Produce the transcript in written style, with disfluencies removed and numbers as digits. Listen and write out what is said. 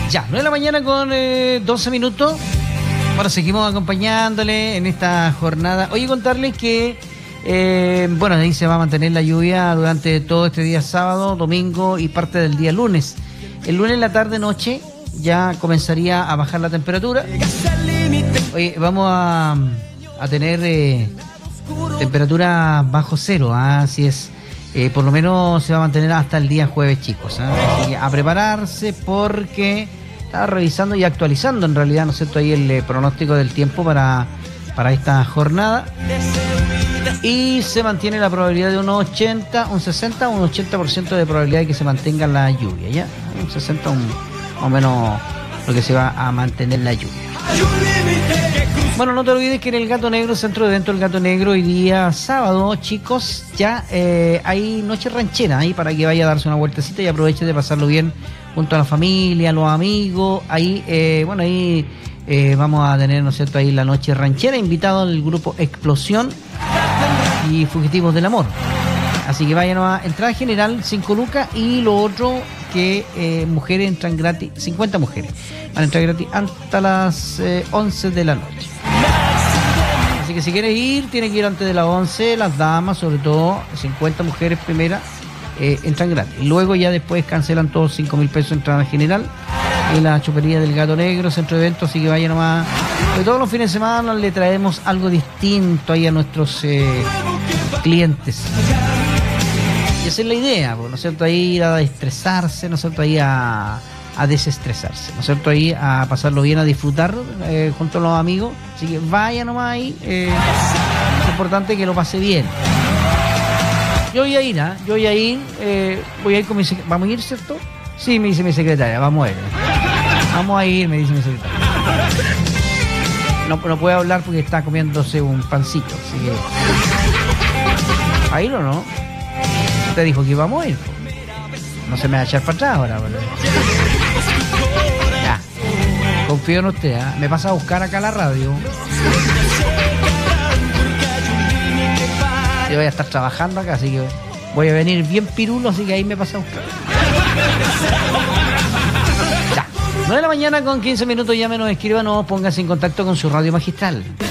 Ya, 9 de la mañana con 12 minutos. Bueno, seguimos acompañándole en esta jornada. Oye, contarles que, bueno, ahí se va a mantener la lluvia durante todo este día sábado, domingo y parte del día lunes. El lunes en la tarde-noche ya comenzaría a bajar la temperatura. Oye, vamos a tener temperatura bajo cero, así es. Por lo menos se va a mantener hasta el día jueves, chicos. Así que a prepararse porque estaba revisando y actualizando en realidad, ¿no es cierto?, ahí el pronóstico del tiempo para esta jornada. Y se mantiene la probabilidad de un 60, un 80% de probabilidad de que se mantenga la lluvia, ¿ya? Un 60, más o menos lo que se va a mantener la lluvia. Bueno, no te olvides que en el Gato Negro, centro de evento El Gato Negro, hoy día sábado, chicos, ya hay noche ranchera ahí para que vaya a darse una vueltecita y aproveche de pasarlo bien junto a la familia, los amigos. Ahí, vamos a tener, ¿no es cierto?, ahí la noche ranchera, invitado el grupo Explosión y Fugitivos del Amor. Así que vayan a entrada general 5 lucas y lo otro que mujeres entran gratis, 50 mujeres van a entrar gratis hasta las 11 de la noche. Así que si quieres ir, tienes que ir antes de las 11. Las damas, sobre todo 50 mujeres primeras, entran gratis. Luego ya después cancelan todos 5.000 pesos entrada general en la chopería del Gato Negro, centro de eventos. Así que vayan nomás. Porque todos los fines de semana le traemos algo distinto ahí a nuestros clientes. Y esa es la idea, ¿no es cierto? Ahí ir a estresarse, ¿no es cierto? Ahí a desestresarse, ¿no es cierto? Ahí a pasarlo bien, a disfrutar junto a los amigos. Así que vaya nomás ahí. Es importante que lo pase bien. Yo voy a ir, voy a ir con mi secretaria. ¿Vamos a ir, cierto? Sí, me dice mi secretaria, vamos a ir. Vamos a ir, me dice mi secretaria. No puede hablar porque está comiéndose un pancito, así que... ¿A ir o no? Usted dijo que íbamos a ir. No se me va a echar para atrás ahora, ¿verdad? Ya. Confío en usted, ¿eh? Me pasa a buscar acá la radio. Yo voy a estar trabajando acá, así que voy a venir bien pirulo, así que ahí me pasa a buscar. Ya. 9 de la mañana con 15 minutos, ya menos escríbanos, póngase en contacto con su radio magistral.